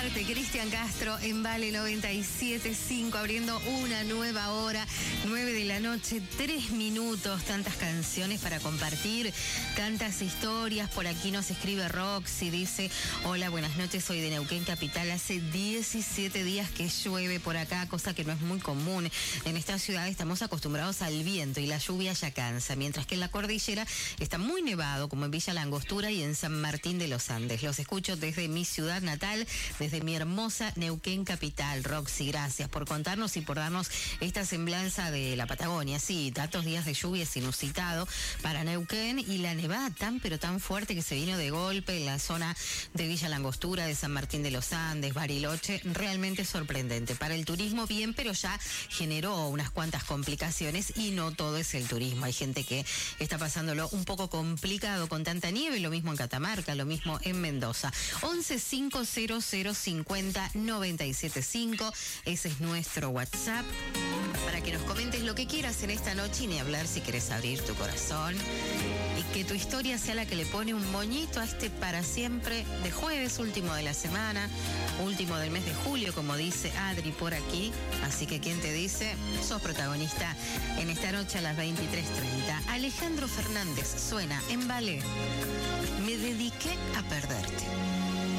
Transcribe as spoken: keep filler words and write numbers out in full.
Despertarte, Cristian Castro en Vale noventa y siete punto cinco, abriendo una nueva hora, nueve de la noche, tres minutos, tantas canciones para compartir, tantas historias. Por aquí nos escribe Roxy, dice: hola, buenas noches, soy de Neuquén Capital, hace diecisiete días que llueve por acá, cosa que no es muy común. En esta ciudad estamos acostumbrados al viento y la lluvia ya cansa, mientras que en la cordillera está muy nevado, como en Villa La Angostura y en San Martín de los Andes. Los escucho desde mi ciudad natal, desde mi hermosa Neuquén Capital. Roxy, gracias por contarnos y por darnos esta semblanza de la Patagonia. Sí, tantos días de lluvia es inusitado para Neuquén, y la nevada tan pero tan fuerte que se vino de golpe en la zona de Villa La Angostura, de San Martín de los Andes, Bariloche, realmente sorprendente. Para el turismo bien, pero ya generó unas cuantas complicaciones, y no todo es el turismo. Hay gente que está pasándolo un poco complicado con tanta nieve, lo mismo en Catamarca, lo mismo en Mendoza. once cinco cero cero cincuenta noventa y siete cinco, ese es nuestro WhatsApp, para que nos comentes lo que quieras en esta noche, y ni hablar si querés abrir tu corazón y que tu historia sea la que le pone un moñito a este para siempre de jueves, último de la semana, último del mes de julio, como dice Adri por aquí. Así que, ¿quién te dice? Sos protagonista en esta noche a las veintitrés treinta. Alejandro Fernández suena en Vale. Me dediqué a perderte.